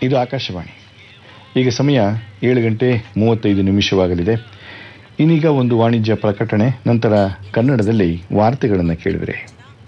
ಇದು ಆಕಾಶವಾಣಿ. ಈಗ ಸಮಯ 7:35 ಇನ್ನೀಗ ಒಂದು ವಾಣಿಜ್ಯ ಪ್ರಕಟಣೆ, ನಂತರ ಕನ್ನಡದಲ್ಲಿ ವಾರ್ತೆಗಳನ್ನು ಕೇಳಿದರೆ.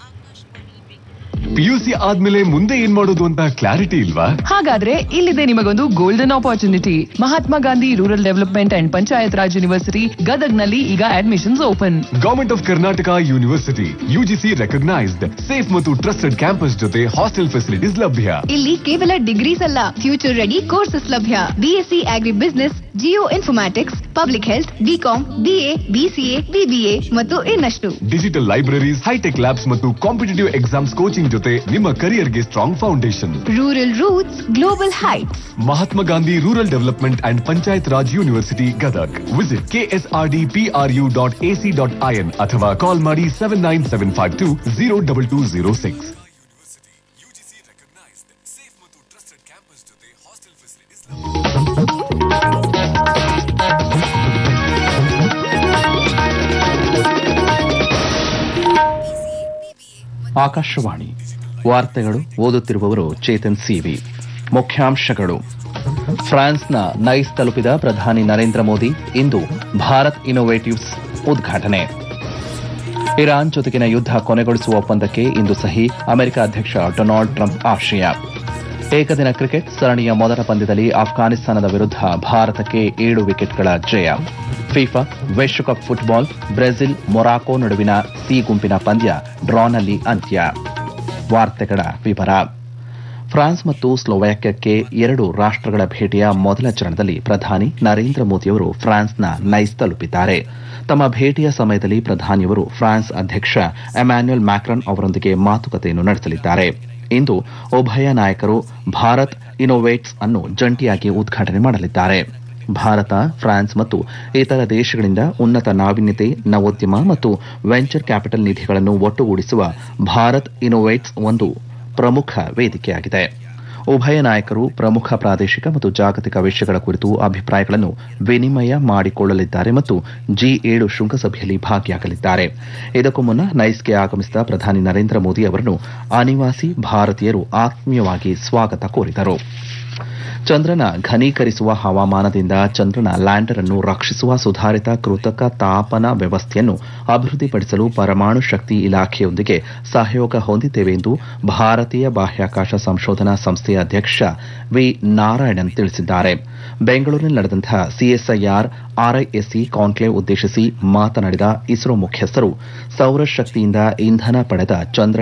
ಪಿಯುಸಿ ಆದ್ಮೇಲೆ ಮುಂದೆ ಏನ್ ಮಾಡೋದು ಅಂತ ಕ್ಲಾರಿಟಿ ಇಲ್ವಾ? ಹಾಗಾದ್ರೆ ಇಲ್ಲಿದೆ ನಿಮಗೊಂದು golden opportunity. Mahatma Gandhi rural development and panchayat Raj university ಗದಗ್ನಲ್ಲಿ ಈಗ admissions open. Government of Karnataka university UGC recognised safe ಮತ್ತು ಟ್ರಸ್ಟೆಡ್ ಕ್ಯಾಂಪಸ್ ಜೊತೆ ಹಾಸ್ಟೆಲ್ ಫೆಸಿಲಿಟೀಸ್ ಲಭ್ಯ. ಇಲ್ಲಿ ಕೇವಲ ಡಿಗ್ರೀಸ್ ಅಲ್ಲ, ಫ್ಯೂಚರ್ ರೆಡಿ ಕೋರ್ಸಸ್ ಲಭ್ಯ. ಬಿಎಸ್ಸಿ ಆಗ್ರಿ business, Jio informatics, public health, BCom, BA, BCA, BBA ಮತ್ತು ಇನ್ನಷ್ಟು. ಡಿಜಿಟಲ್ ಲೈಬ್ರರೀಸ್, ಹೈಟೆಕ್ ಲ್ಯಾಬ್ಸ್ ಮತ್ತು ಕಾಂಪಿಟೇಟಿವ್ ಎಕ್ಸಾಮ್ಸ್ ಕೋಚಿಂಗ್ ಜೊತೆ ನಿಮ್ಮ ಕರಿಯರ್ಗೆ strong foundation. Rural roots, global heights. Mahatma Gandhi rural development and panchayat Raj university Gadag. Visit ksrdpru.ac.in ಅಥವಾ ಕಾಲ್ ಮಾಡಿ 7975202206. ಆಕಾಶವಾಣಿ ವಾರ್ತೆಗಳು. ಓದುತ್ತಿರುವವರು ಚೇತನ್ ಸಿವಿ. ಮುಖ್ಯಾಂಶಗಳು: ಫ್ರಾನ್ಸ್ನ ನೈಸ್ ತಲುಪಿದ ಪ್ರಧಾನಿ ನರೇಂದ್ರ ಮೋದಿ, ಇಂದು ಭಾರತ್ ಇನ್ನೋವೇಟಿವ್ಸ್ ಉದ್ಘಾಟನೆ. ಇರಾನ್ ಜೊತೆಗಿನ ಯುದ್ಧ ಕೊನೆಗೊಳಿಸುವ ಒಪ್ಪಂದಕ್ಕೆ ಇಂದು ಸಹಿ, ಅಮೆರಿಕ ಅಧ್ಯಕ್ಷ ಡೊನಾಲ್ಡ್ ಟ್ರಂಪ್ ಆಶಯ. ಏಕದಿನ ಕ್ರಿಕೆಟ್ ಸರಣಿಯ ಮೊದಲ ಪಂದ್ಯದಲ್ಲಿ ಅಫ್ಘಾನಿಸ್ತಾನದ ವಿರುದ್ಧ ಭಾರತಕ್ಕೆ 7 ವಿಕೆಟ್ಗಳ ಜಯ. ಫಿಫಾ ವಿಶ್ವಕಪ್ ಫುಟ್ಬಾಲ್, ಬ್ರೆಜಿಲ್ ಮೊರಾಕೊ ನಡುವಿನ ಸಿ ಗುಂಪಿನ ಪಂದ್ಯ ಡ್ರಾನಲ್ಲಿ ಅಂತ್ಯ. ವಾರ್ತೆಗಳ ವಿವರ. ಫ್ರಾನ್ಸ್ ಮತ್ತು ಸ್ಲೋವಾಕ್ಯಕ್ಕೆ 2 ರಾಷ್ಟ್ರಗಳ ಭೇಟಿಯ ಮೊದಲ ಚರಣದಲ್ಲಿ ಪ್ರಧಾನಿ ನರೇಂದ್ರ ಮೋದಿಯವರು ಫ್ರಾನ್ಸ್ನ ನೈಸ್ ತಲುಪಿದ್ದಾರೆ. ತಮ್ಮ ಭೇಟಿಯ ಸಮಯದಲ್ಲಿ ಪ್ರಧಾನಿಯವರು ಫ್ರಾನ್ಸ್ ಅಧ್ಯಕ್ಷ ಎಮ್ಯಾನ್ಯುಯಲ್ ಮ್ಯಾಕ್ರಾನ್ ಅವರೊಂದಿಗೆ ಮಾತುಕತೆಯನ್ನು ನಡೆಸಲಿದ್ದಾರೆ. ಇಂದು ಉಭಯ ನಾಯಕರು ಭಾರತ್ ಇನ್ನೋವೇಟ್ಸ್ ಅನ್ನು ಜಂಟಿಯಾಗಿ ಉದ್ಘಾಟನೆ ಮಾಡಲಿದ್ದಾರೆ. ಭಾರತ, ಫ್ರಾನ್ಸ್ ಮತ್ತು ಇತರ ದೇಶಗಳಿಂದ ಉನ್ನತ ನಾವೀನ್ಯತೆ, ನವೋದ್ಯಮ ಮತ್ತು ವೆಂಚರ್ ಕ್ಯಾಪಿಟಲ್ ನಿಧಿಗಳನ್ನು ಒಟ್ಟುಗೂಡಿಸುವ ಭಾರತ್ ಇನ್ನೋವೇಟ್ಸ್ ಒಂದು ಪ್ರಮುಖ ವೇದಿಕೆಯಾಗಿದೆ. ಉಭಯ ನಾಯಕರು ಪ್ರಮುಖ ಪ್ರಾದೇಶಿಕ ಮತ್ತು ಜಾಗತಿಕ ವಿಷಯಗಳ ಕುರಿತು ಅಭಿಪ್ರಾಯಗಳನ್ನು ವಿನಿಮಯ ಮಾಡಿಕೊಳ್ಳಲಿದ್ದಾರೆ ಮತ್ತು G7 ಶೃಂಗಸಭೆಯಲ್ಲಿ ಭಾಗಿಯಾಗಲಿದ್ದಾರೆ. ಇದಕ್ಕೂ ಮುನ್ನ ನೈಸ್ಗೆ ಆಗಮಿಸಿದ ಪ್ರಧಾನಿ ನರೇಂದ್ರ ಮೋದಿ ಅವರನ್ನು ಅನಿವಾಸಿ ಭಾರತೀಯರು ಆತ್ಮೀಯವಾಗಿ ಸ್ವಾಗತ ಕೋರಿದರು. ಚಂದ್ರನ ಘನೀಕರಿಸುವ ಹವಾಮಾನದಿಂದ ಚಂದ್ರನ ಲ್ಯಾಂಡರ್ ಅನ್ನು ರಕ್ಷಿಸುವ ಸುಧಾರಿತ ಕೃತಕ ತಾಪನ ವ್ಯವಸ್ಥೆಯನ್ನು ಅಭಿವೃದ್ಧಿಪಡಿಸಲು ಪರಮಾಣು ಶಕ್ತಿ ಇಲಾಖೆಯೊಂದಿಗೆ ಸಹಯೋಗ ಹೊಂದಿದ್ದೇವೆ ಎಂದು ಭಾರತೀಯ ಬಾಹ್ಯಾಕಾಶ ಸಂಶೋಧನಾ ಸಂಸ್ಥೆಯ ಅಧ್ಯಕ್ಷ ವಿ ನಾರಾಯಣನ್ ತಿಳಿಸಿದ್ದಾರೆ. ಬೆಂಗಳೂರಿನಲ್ಲಿ ನಡೆದಂತಹ CSIR RISC ಕಾನ್ಕ್ಲೇವ್ ಉದ್ದೇಶಿಸಿ ಮಾತನಾಡಿದ ಇಸ್ರೋ ಮುಖ್ಯಸ್ಥರು, ಸೌರಶಕ್ತಿಯಿಂದ ಇಂಧನ ಪಡೆದ ಚಂದ್ರ